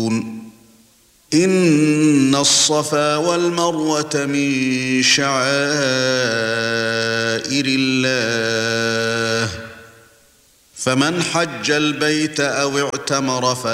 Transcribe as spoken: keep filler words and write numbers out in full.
إن الصفا والمروة من شعائر الله فمن حج البيت أو اعتمر فلا